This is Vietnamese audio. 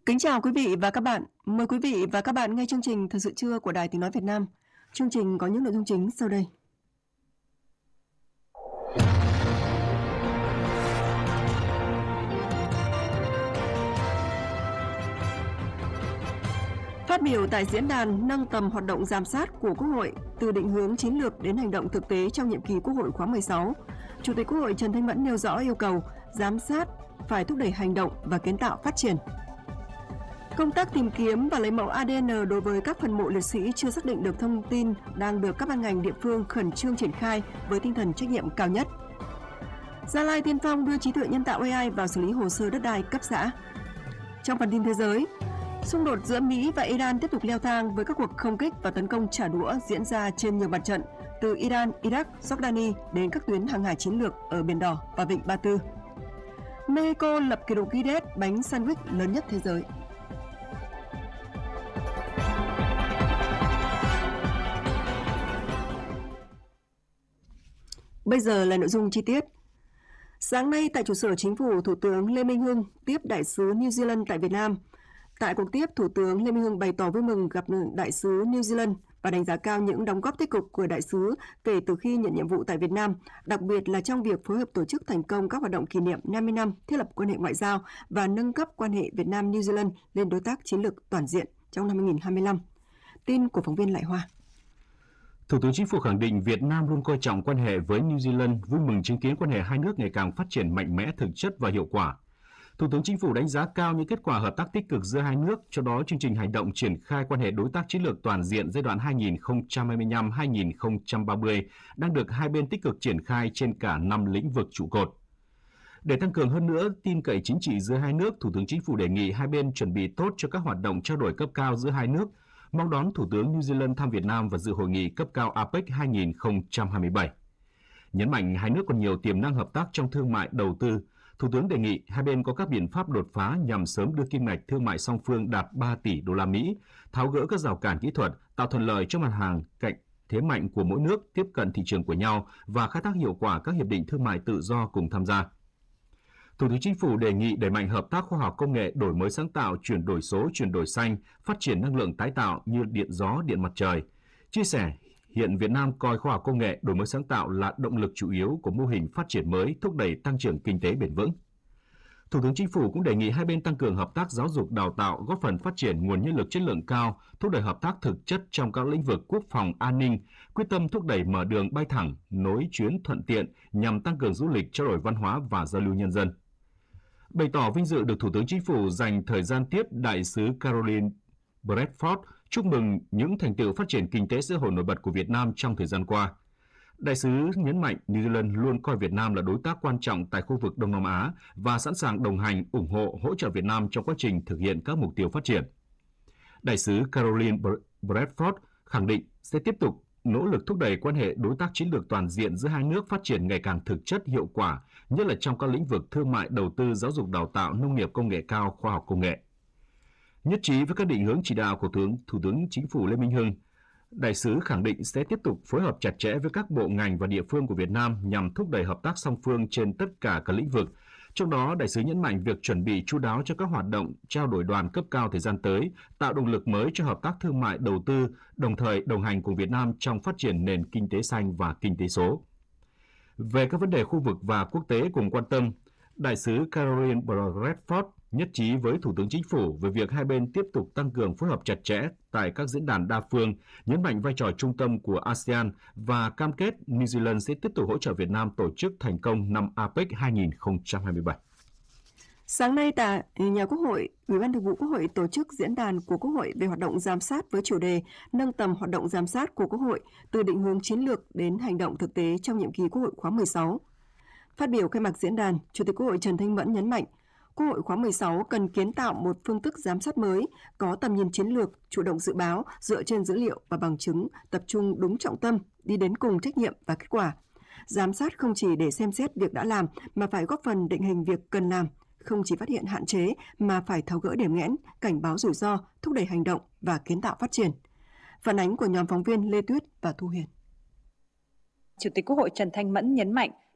Kính chào quý vị và các bạn. Mời quý vị và các bạn nghe chương trình Thời sự trưa của Đài Tiếng nói Việt Nam. Chương trình có những nội dung chính sau đây. Phát biểu tại diễn đàn nâng tầm hoạt động giám sát của Quốc hội từ định hướng chiến lược đến hành động thực tế trong nhiệm kỳ Quốc hội khóa 16, Chủ tịch Quốc hội Trần Thanh Mẫn nêu rõ yêu cầu giám sát phải thúc đẩy hành động và kiến tạo phát triển. Công tác tìm kiếm và lấy mẫu ADN đối với các phần mộ liệt sĩ chưa xác định được thông tin đang được các ban ngành địa phương khẩn trương triển khai với tinh thần trách nhiệm cao nhất. Gia Lai tiên phong đưa trí tuệ nhân tạo AI vào xử lý hồ sơ đất đai cấp xã. Trong phần tin thế giới, xung đột giữa Mỹ và Iran tiếp tục leo thang với các cuộc không kích và tấn công trả đũa diễn ra trên nhiều mặt trận, từ Iran, Iraq, Jordani đến các tuyến hàng hải chiến lược ở Biển Đỏ và Vịnh Ba Tư. Mexico lập kỷ lục Guinness bánh sandwich lớn nhất thế giới. Bây giờ là nội dung chi tiết. Sáng nay tại trụ sở Chính phủ, Thủ tướng Lê Minh Hưng tiếp đại sứ New Zealand tại Việt Nam. Tại cuộc tiếp, Thủ tướng Lê Minh Hưng bày tỏ vui mừng gặp đại sứ New Zealand và đánh giá cao những đóng góp tích cực của đại sứ kể từ khi nhận nhiệm vụ tại Việt Nam, đặc biệt là trong việc phối hợp tổ chức thành công các hoạt động kỷ niệm 50 năm thiết lập quan hệ ngoại giao và nâng cấp quan hệ Việt Nam-New Zealand lên đối tác chiến lược toàn diện trong năm 2025. Tin của phóng viên Lại Hoa. Thủ tướng Chính phủ khẳng định Việt Nam luôn coi trọng quan hệ với New Zealand, vui mừng chứng kiến quan hệ hai nước ngày càng phát triển mạnh mẽ, thực chất và hiệu quả. Thủ tướng Chính phủ đánh giá cao những kết quả hợp tác tích cực giữa hai nước, trong đó chương trình hành động triển khai quan hệ đối tác chiến lược toàn diện giai đoạn 2025-2030 đang được hai bên tích cực triển khai trên cả 5 lĩnh vực trụ cột. Để tăng cường hơn nữa tin cậy chính trị giữa hai nước, Thủ tướng Chính phủ đề nghị hai bên chuẩn bị tốt cho các hoạt động trao đổi cấp cao giữa hai nước, mong đón Thủ tướng New Zealand thăm Việt Nam và dự hội nghị cấp cao APEC 2027. Nhấn mạnh hai nước còn nhiều tiềm năng hợp tác trong thương mại đầu tư, Thủ tướng đề nghị hai bên có các biện pháp đột phá nhằm sớm đưa kim ngạch thương mại song phương đạt 3 tỷ đô la Mỹ, tháo gỡ các rào cản kỹ thuật, tạo thuận lợi cho mặt hàng cạnh thế mạnh của mỗi nước tiếp cận thị trường của nhau và khai thác hiệu quả các hiệp định thương mại tự do cùng tham gia. Thủ tướng Chính phủ đề nghị đẩy mạnh hợp tác khoa học công nghệ, đổi mới sáng tạo, chuyển đổi số, chuyển đổi xanh, phát triển năng lượng tái tạo như điện gió, điện mặt trời. Chia sẻ, hiện Việt Nam coi khoa học công nghệ, đổi mới sáng tạo là động lực chủ yếu của mô hình phát triển mới, thúc đẩy tăng trưởng kinh tế bền vững. Thủ tướng Chính phủ cũng đề nghị hai bên tăng cường hợp tác giáo dục đào tạo, góp phần phát triển nguồn nhân lực chất lượng cao, thúc đẩy hợp tác thực chất trong các lĩnh vực quốc phòng, an ninh, quyết tâm thúc đẩy mở đường bay thẳng, nối chuyến thuận tiện nhằm tăng cường du lịch, trao đổi văn hóa và giao lưu nhân dân. Bày tỏ vinh dự được Thủ tướng Chính phủ dành thời gian tiếp đại sứ Caroline Bradford, chúc mừng những thành tựu phát triển kinh tế xã hội nổi bật của Việt Nam trong thời gian qua. Đại sứ nhấn mạnh New Zealand luôn coi Việt Nam là đối tác quan trọng tại khu vực Đông Nam Á và sẵn sàng đồng hành, ủng hộ, hỗ trợ Việt Nam trong quá trình thực hiện các mục tiêu phát triển. Đại sứ Caroline Bradford khẳng định sẽ tiếp tục nỗ lực thúc đẩy quan hệ đối tác chiến lược toàn diện giữa hai nước phát triển ngày càng thực chất, hiệu quả, nhất là trong các lĩnh vực thương mại, đầu tư, giáo dục đào tạo, nông nghiệp công nghệ cao, khoa học công nghệ. Nhất trí với các định hướng chỉ đạo của Thủ tướng Chính phủ Lê Minh Hưng, đại sứ khẳng định sẽ tiếp tục phối hợp chặt chẽ với các bộ ngành và địa phương của Việt Nam nhằm thúc đẩy hợp tác song phương trên tất cả các lĩnh vực. Trong đó, đại sứ nhấn mạnh việc chuẩn bị chu đáo cho các hoạt động trao đổi đoàn cấp cao thời gian tới, tạo động lực mới cho hợp tác thương mại đầu tư, đồng thời đồng hành cùng Việt Nam trong phát triển nền kinh tế xanh và kinh tế số. Về các vấn đề khu vực và quốc tế cùng quan tâm, đại sứ Caroline Bradford nhất trí với Thủ tướng Chính phủ về việc hai bên tiếp tục tăng cường phối hợp chặt chẽ tại các diễn đàn đa phương, nhấn mạnh vai trò trung tâm của ASEAN và cam kết New Zealand sẽ tiếp tục hỗ trợ Việt Nam tổ chức thành công năm APEC 2027. Sáng nay tại nhà Quốc hội, Ủy ban Thường vụ Quốc hội tổ chức diễn đàn của Quốc hội về hoạt động giám sát với chủ đề nâng tầm hoạt động giám sát của Quốc hội từ định hướng chiến lược đến hành động thực tế trong nhiệm kỳ Quốc hội khóa 16. Phát biểu khai mạc diễn đàn, Chủ tịch Quốc hội Trần Thanh Mẫn nhấn mạnh, Quốc hội khóa 16 cần kiến tạo một phương thức giám sát mới, có tầm nhìn chiến lược, chủ động dự báo, dựa trên dữ liệu và bằng chứng, tập trung đúng trọng tâm, đi đến cùng trách nhiệm và kết quả. Giám sát không chỉ để xem xét việc đã làm mà phải góp phần định hình việc cần làm, không chỉ phát hiện hạn chế mà phải tháo gỡ điểm nghẽn, cảnh báo rủi ro, thúc đẩy hành động và kiến tạo phát triển. Phản ánh của nhóm phóng viên Lê Tuyết và Thu Huyền. Chủ tịch Quốc hội Trần Thanh Mẫn nhấn mạnh,